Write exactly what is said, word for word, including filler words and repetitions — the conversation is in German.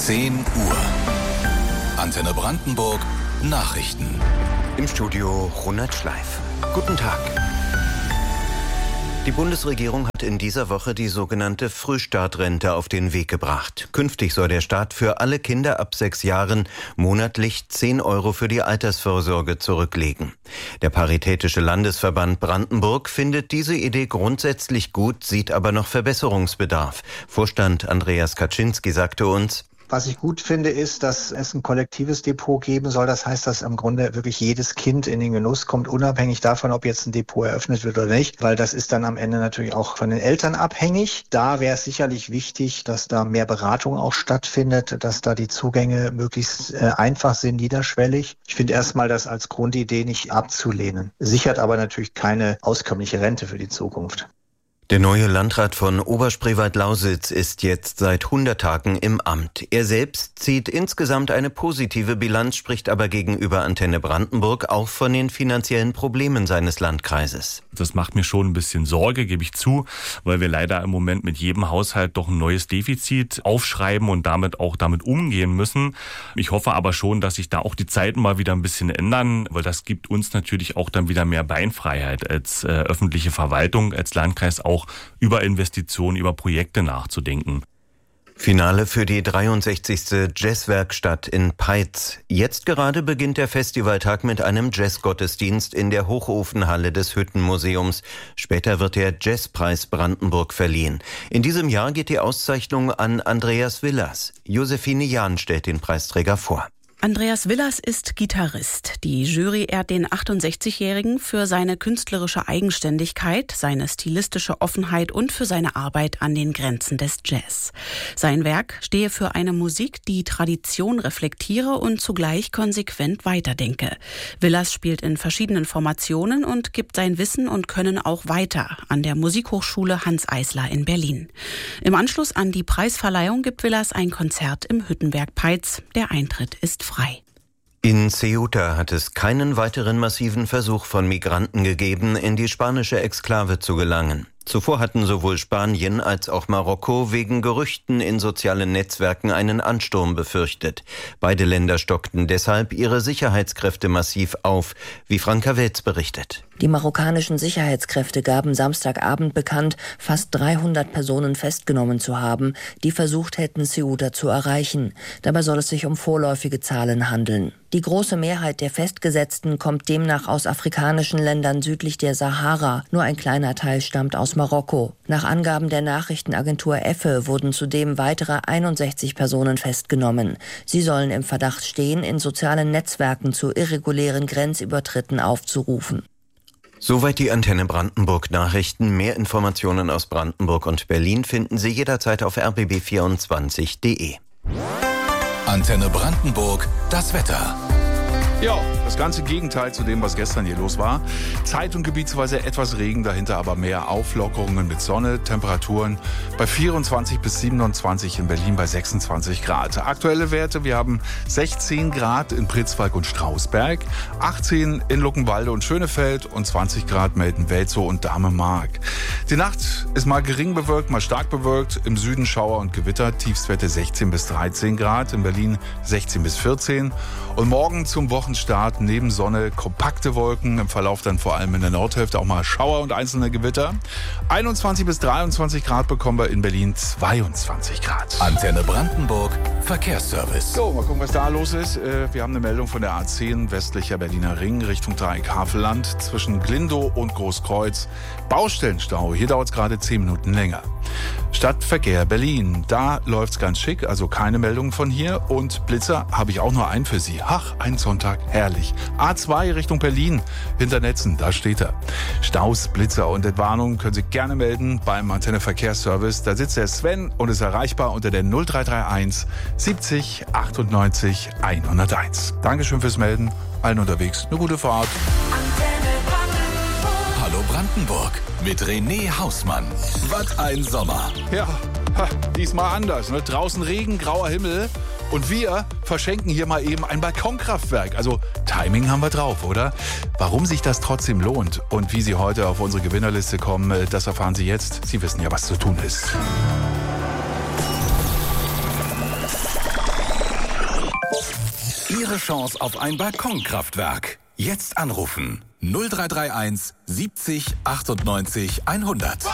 zehn Uhr. Antenne Brandenburg Nachrichten. Im Studio Ronald Schleif. Guten Tag. Die Bundesregierung hat in dieser Woche die sogenannte Frühstartrente auf den Weg gebracht. Künftig soll der Staat für alle Kinder ab sechs Jahren monatlich zehn Euro für die Altersvorsorge zurücklegen. Der Paritätische Landesverband Brandenburg findet diese Idee grundsätzlich gut, sieht aber noch Verbesserungsbedarf. Vorstand Andreas Kaczynski sagte uns: Was ich gut finde, ist, dass es ein kollektives Depot geben soll. Das heißt, dass im Grunde wirklich jedes Kind in den Genuss kommt, unabhängig davon, ob jetzt ein Depot eröffnet wird oder nicht, weil das ist dann am Ende natürlich auch von den Eltern abhängig. Da wäre es sicherlich wichtig, dass da mehr Beratung auch stattfindet, dass da die Zugänge möglichst äh, einfach sind, niederschwellig. Ich finde erstmal das als Grundidee nicht abzulehnen. Sichert aber natürlich keine auskömmliche Rente für die Zukunft. Der neue Landrat von Oberspreewald-Lausitz ist jetzt seit hundert Tagen im Amt. Er selbst zieht insgesamt eine positive Bilanz, spricht aber gegenüber Antenne Brandenburg auch von den finanziellen Problemen seines Landkreises. Das macht mir schon ein bisschen Sorge, gebe ich zu, weil wir leider im Moment mit jedem Haushalt doch ein neues Defizit aufschreiben und damit auch damit umgehen müssen. Ich hoffe aber schon, dass sich da auch die Zeiten mal wieder ein bisschen ändern, weil das gibt uns natürlich auch dann wieder mehr Beinfreiheit als äh, öffentliche Verwaltung, als Landkreis auch über Investitionen, über Projekte nachzudenken. Finale für die dreiundsechzigste Jazzwerkstatt in Peitz. Jetzt gerade beginnt der Festivaltag mit einem Jazzgottesdienst in der Hochofenhalle des Hüttenmuseums. Später wird der Jazzpreis Brandenburg verliehen. In diesem Jahr geht die Auszeichnung an Andreas Willers. Josephine Jahn stellt den Preisträger vor. Andreas Willers ist Gitarrist. Die Jury ehrt den achtundsechzigjährigen für seine künstlerische Eigenständigkeit, seine stilistische Offenheit und für seine Arbeit an den Grenzen des Jazz. Sein Werk stehe für eine Musik, die Tradition reflektiere und zugleich konsequent weiterdenke. Willers spielt in verschiedenen Formationen und gibt sein Wissen und Können auch weiter an der Musikhochschule Hanns Eisler in Berlin. Im Anschluss an die Preisverleihung gibt Willers ein Konzert im Hüttenwerk Peitz. Der Eintritt ist frei. In Ceuta hat es keinen weiteren massiven Versuch von Migranten gegeben, in die spanische Exklave zu gelangen. Zuvor hatten sowohl Spanien als auch Marokko wegen Gerüchten in sozialen Netzwerken einen Ansturm befürchtet. Beide Länder stockten deshalb ihre Sicherheitskräfte massiv auf, wie Franka Welz berichtet. Die marokkanischen Sicherheitskräfte gaben Samstagabend bekannt, fast dreihundert Personen festgenommen zu haben, die versucht hätten, Ceuta zu erreichen. Dabei soll es sich um vorläufige Zahlen handeln. Die große Mehrheit der Festgesetzten kommt demnach aus afrikanischen Ländern südlich der Sahara. Nur ein kleiner Teil stammt aus Marokko. Nach Angaben der Nachrichtenagentur E F E wurden zudem weitere einundsechzig Personen festgenommen. Sie sollen im Verdacht stehen, in sozialen Netzwerken zu irregulären Grenzübertritten aufzurufen. Soweit die Antenne Brandenburg Nachrichten. Mehr Informationen aus Brandenburg und Berlin finden Sie jederzeit auf r b b vierundzwanzig punkt d e. Antenne Brandenburg, das Wetter. Ja, das ganze Gegenteil zu dem, was gestern hier los war. Zeit- und gebietsweise etwas Regen, dahinter aber mehr Auflockerungen mit Sonne. Temperaturen bei vierundzwanzig bis siebenundzwanzig, in Berlin bei sechsundzwanzig Grad. Aktuelle Werte, wir haben sechzehn Grad in Pritzwalk und Strausberg, achtzehn in Luckenwalde und Schönefeld und zwanzig Grad melden Welzow und Dahme-Mark. Die Nacht ist mal gering bewölkt, mal stark bewölkt. Im Süden Schauer und Gewitter, Tiefstwerte sechzehn bis dreizehn Grad, in Berlin sechzehn bis vierzehn. Und morgen zum Wochenstart neben Sonne kompakte Wolken, im Verlauf dann vor allem in der Nordhälfte auch mal Schauer und einzelne Gewitter. einundzwanzig bis dreiundzwanzig Grad bekommen wir in Berlin zweiundzwanzig Grad. Antenne Brandenburg, Verkehrsservice. So, mal gucken, was da los ist. Wir haben eine Meldung von der A zehn, westlicher Berliner Ring, Richtung Dreieck Havelland, zwischen Glindow und Großkreuz. Baustellenstau, hier dauert es gerade zehn Minuten länger. Stadtverkehr Berlin, da läuft's ganz schick, also keine Meldungen von hier. Und Blitzer habe ich auch nur einen für Sie. Ach, ein Sonntag, herrlich. A zwei Richtung Berlin, hinter Netzen, da steht er. Staus, Blitzer und Entwarnung können Sie gerne melden beim Antenne Verkehrsservice. Da sitzt der Sven und ist erreichbar unter der null drei drei eins siebzig achtundneunzig hunderteins. Dankeschön fürs Melden, allen unterwegs eine gute Fahrt. Hallo Brandenburg mit René Hausmann. Was ein Sommer. Ja, ha, diesmal anders. Ne? Draußen Regen, grauer Himmel. Und wir verschenken hier mal eben ein Balkonkraftwerk. Also Timing haben wir drauf, oder? Warum sich das trotzdem lohnt und wie Sie heute auf unsere Gewinnerliste kommen, das erfahren Sie jetzt. Sie wissen ja, was zu tun ist. Ihre Chance auf ein Balkonkraftwerk. Jetzt anrufen. null drei drei eins siebzig achtundneunzig hundert.